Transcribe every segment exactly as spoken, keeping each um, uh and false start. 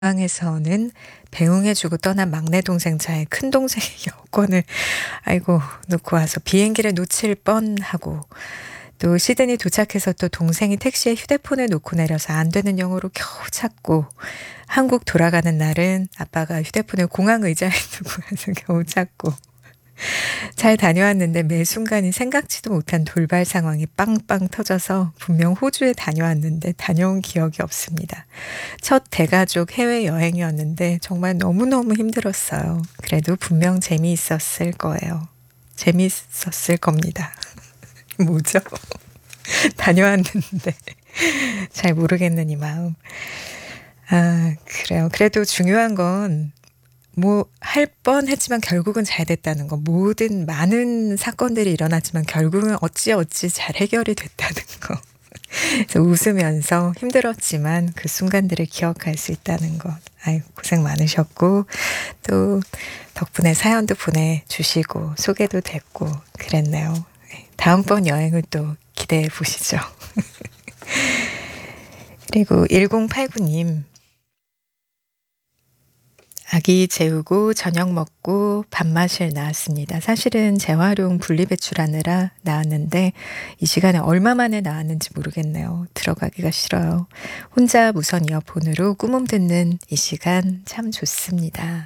방에서는 배웅해주고 떠난 막내 동생 차에 큰 동생이 여권을 아이고 놓고 와서 비행기를 놓칠 뻔하고, 또 시드니 도착해서 또 동생이 택시에 휴대폰을 놓고 내려서 안 되는 영어로 겨우 찾고, 한국 돌아가는 날은 아빠가 휴대폰을 공항 의자에 두고 와서 겨우 찾고, 잘 다녀왔는데 매 순간이 생각지도 못한 돌발 상황이 빵빵 터져서 분명 호주에 다녀왔는데 다녀온 기억이 없습니다. 첫 대가족 해외여행이었는데 정말 너무너무 힘들었어요. 그래도 분명 재미있었을 거예요. 재미있었을 겁니다. 뭐죠? 다녀왔는데 잘 모르겠는 이 마음. 아, 그래요. 그래도 중요한 건 뭐 할 뻔했지만 결국은 잘 됐다는 거. 모든 많은 사건들이 일어났지만 결국은 어찌어찌 잘 해결이 됐다는 거. 그래서 웃으면서 힘들었지만 그 순간들을 기억할 수 있다는 것. 아이고, 고생 많으셨고, 또 덕분에 사연도 보내주시고 소개도 됐고 그랬네요. 다음번 여행을 또 기대해 보시죠. 그리고 일공팔구 님, 아기 재우고 저녁 먹고 밥맛을 나왔습니다. 사실은 재활용 분리배출하느라 나왔는데 이 시간에 얼마 만에 나왔는지 모르겠네요. 들어가기가 싫어요. 혼자 무선 이어폰으로 꿈음 듣는 이 시간 참 좋습니다.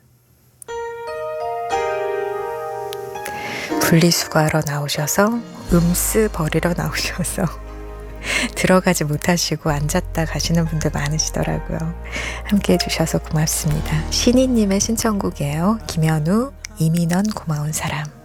분리수거하러 나오셔서 음스 버리러 나오셔서 들어가지 못하시고 앉았다 가시는 분들 많으시더라고요. 함께 해주셔서 고맙습니다. 신이님의 신청곡이에요. 김현우, 이민원 고마운 사람.